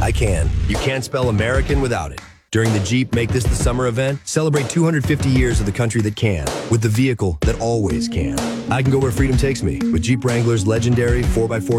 I can. You can't spell American without it. During the Jeep Make This the Summer event, celebrate 250 years of the country that can, with the vehicle that always can. I can go where freedom takes me with Jeep Wrangler's legendary 4x4